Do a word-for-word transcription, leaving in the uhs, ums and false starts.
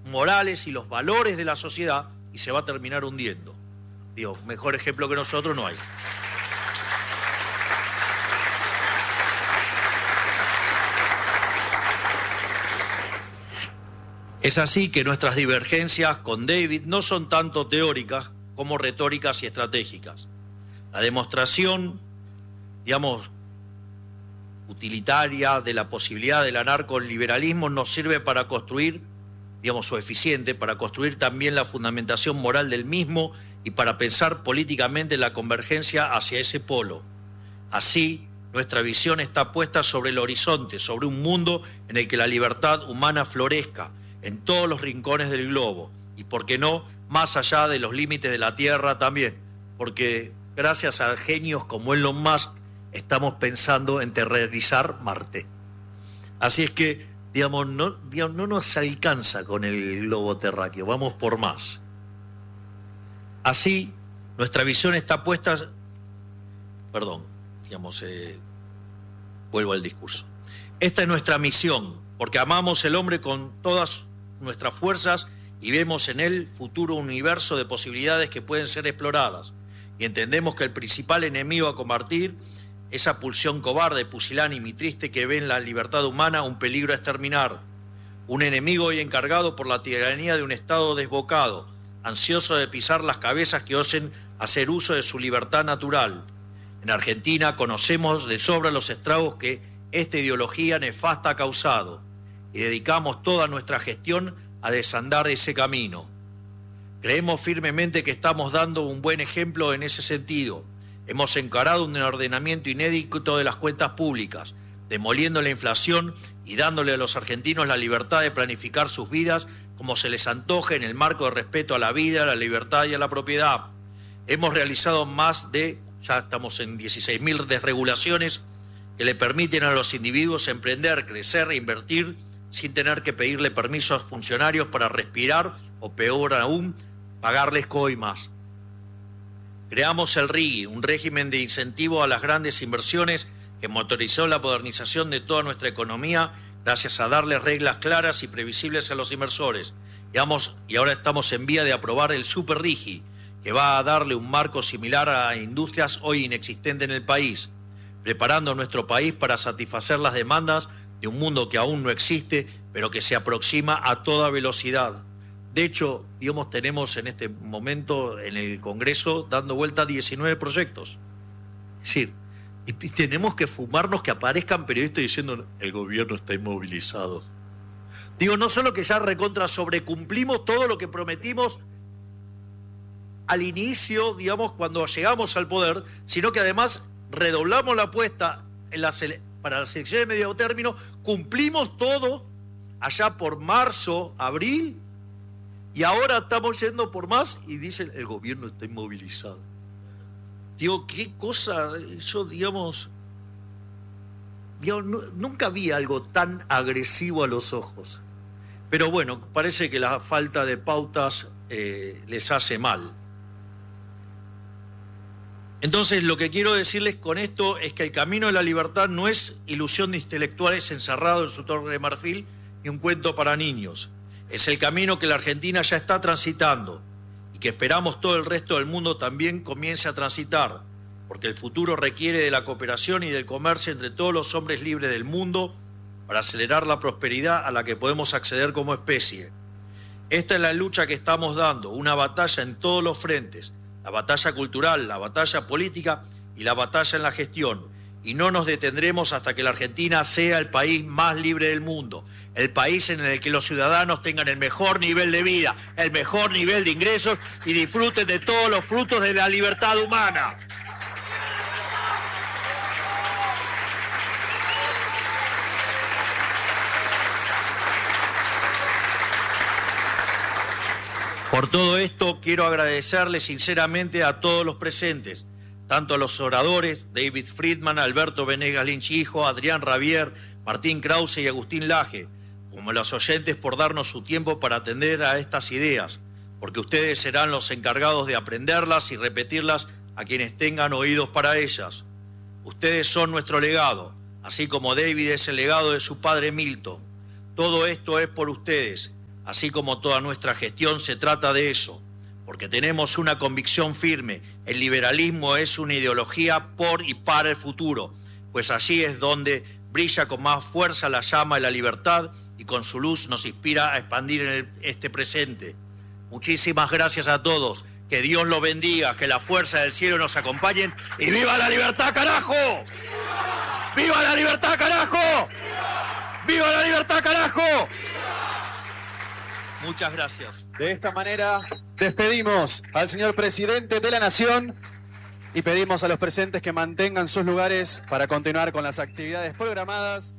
morales y los valores de la sociedad y se va a terminar hundiendo. Digo, mejor ejemplo que nosotros no hay. Es así que nuestras divergencias con David no son tanto teóricas como retóricas y estratégicas. La demostración, digamos, utilitaria de la posibilidad del anarcoliberalismo nos sirve para construir, digamos, o eficiente, para construir también la fundamentación moral del mismo y para pensar políticamente la convergencia hacia ese polo. Así, nuestra visión está puesta sobre el horizonte, sobre un mundo en el que la libertad humana florezca en todos los rincones del globo y, por qué no, más allá de los límites de la Tierra también, porque gracias a genios como Elon Musk estamos pensando en terrorizar Marte. Así es que, digamos, no, digamos, no nos alcanza con el globo terráqueo, vamos por más. Así, nuestra visión está puesta, perdón, digamos, eh, vuelvo al discurso. Esta es nuestra misión, porque amamos el hombre con todas nuestras fuerzas y vemos en él futuro universo de posibilidades que pueden ser exploradas. Y entendemos que el principal enemigo a combatir, esa pulsión cobarde, pusilánime y triste que ve en la libertad humana un peligro a exterminar. Un enemigo hoy encargado por la tiranía de un Estado desbocado, ansioso de pisar las cabezas que osen hacer uso de su libertad natural. En Argentina conocemos de sobra los estragos que esta ideología nefasta ha causado y dedicamos toda nuestra gestión a desandar ese camino. Creemos firmemente que estamos dando un buen ejemplo en ese sentido. Hemos encarado un ordenamiento inédito de las cuentas públicas, demoliendo la inflación y dándole a los argentinos la libertad de planificar sus vidas como se les antoje en el marco de respeto a la vida, a la libertad y a la propiedad. Hemos realizado más de, ya estamos en dieciséis mil desregulaciones que le permiten a los individuos emprender, crecer e invertir sin tener que pedirle permiso a funcionarios para respirar o, peor aún, pagarles coimas. Creamos el R I G I, un régimen de incentivo a las grandes inversiones que motorizó la modernización de toda nuestra economía gracias a darles reglas claras y previsibles a los inversores. Y, vamos, y ahora estamos en vía de aprobar el Super R I G I, que va a darle un marco similar a industrias hoy inexistentes en el país, preparando a nuestro país para satisfacer las demandas de un mundo que aún no existe, pero que se aproxima a toda velocidad. De hecho, digamos, tenemos en este momento en el Congreso dando vuelta diecinueve proyectos. Es decir, y tenemos que fumarnos que aparezcan periodistas diciendo el gobierno está inmovilizado. Digo, no solo que ya recontra sobrecumplimos todo lo que prometimos al inicio, digamos, cuando llegamos al poder, sino que además redoblamos la apuesta en la sele- para las elecciones de medio término, cumplimos todo allá por marzo, abril, y ahora estamos yendo por más y dicen el gobierno está inmovilizado. Digo, qué cosa, yo digamos, digamos no, nunca vi algo tan agresivo a los ojos. Pero bueno, parece que la falta de pautas eh, les hace mal. Entonces, lo que quiero decirles con esto es que el camino de la libertad no es ilusión de intelectuales encerrados en su torre de marfil ni un cuento para niños. Es el camino que la Argentina ya está transitando y que esperamos todo el resto del mundo también comience a transitar, porque el futuro requiere de la cooperación y del comercio entre todos los hombres libres del mundo para acelerar la prosperidad a la que podemos acceder como especie. Esta es la lucha que estamos dando, una batalla en todos los frentes, la batalla cultural, la batalla política y la batalla en la gestión. Y no nos detendremos hasta que la Argentina sea el país más libre del mundo, el país en el que los ciudadanos tengan el mejor nivel de vida, el mejor nivel de ingresos y disfruten de todos los frutos de la libertad humana. Por todo esto, quiero agradecerle sinceramente a todos los presentes, tanto a los oradores, David Friedman, Alberto Venegas Lynch hijo, Adrián Rabier, Martín Krause y Agustín Laje, como a los oyentes por darnos su tiempo para atender a estas ideas, porque ustedes serán los encargados de aprenderlas y repetirlas a quienes tengan oídos para ellas. Ustedes son nuestro legado, así como David es el legado de su padre Milton. Todo esto es por ustedes. así como toda nuestra gestión, se trata de eso, porque tenemos una convicción firme. El liberalismo es una ideología por y para el futuro, pues allí es donde brilla con más fuerza la llama de la libertad y con su luz nos inspira a expandir en el, este presente. Muchísimas gracias a todos, que Dios los bendiga, que la fuerza del cielo nos acompañe y ¡viva la libertad, carajo! ¡Viva la libertad, carajo! ¡Viva la libertad, carajo! Muchas gracias. De esta manera despedimos al señor presidente de la Nación y pedimos a los presentes que mantengan sus lugares para continuar con las actividades programadas.